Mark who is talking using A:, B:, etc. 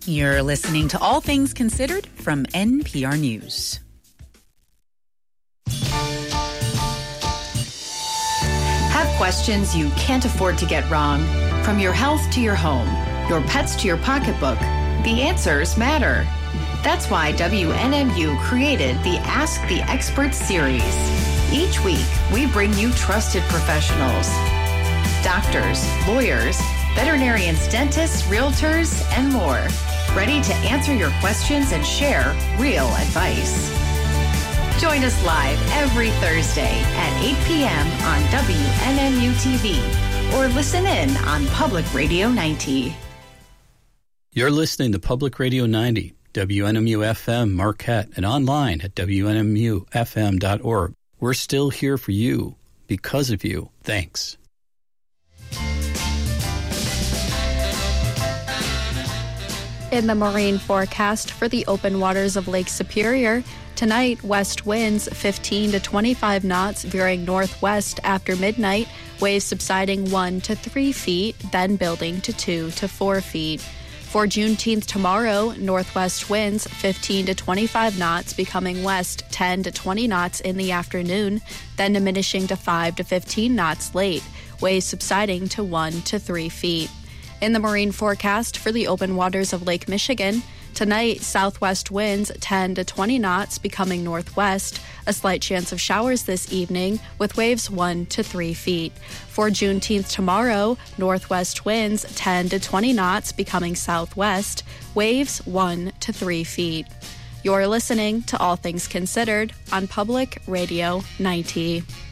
A: You're listening to All Things Considered from NPR News.
B: Have questions you can't afford to get wrong? From your health to your home, your pets to your pocketbook, the answers matter. That's why WNMU created the Ask the Experts series. Each week, we bring you trusted professionals, doctors, lawyers, veterinarians, dentists, realtors, and more, ready to answer your questions and share real advice. Join us live every Thursday at 8 p.m. on WNMU TV or listen in on Public Radio 90.
C: You're listening to Public Radio 90, WNMU FM Marquette, and online at WNMUFM.org. We're still here for you, because of you. Thanks.
D: In the marine forecast for the open waters of Lake Superior, tonight, west winds 15 to 25 knots veering northwest after midnight, waves subsiding 1 to 3 feet, then building to 2 to 4 feet. For Juneteenth tomorrow, northwest winds 15 to 25 knots becoming west 10 to 20 knots in the afternoon, then diminishing to 5 to 15 knots late, waves subsiding to 1 to 3 feet. In the marine forecast for the open waters of Lake Michigan, tonight, southwest winds 10 to 20 knots becoming northwest, a slight chance of showers this evening with waves 1 to 3 feet. For Juneteenth tomorrow, northwest winds 10 to 20 knots becoming southwest, waves 1 to 3 feet. You're listening to All Things Considered on Public Radio 90.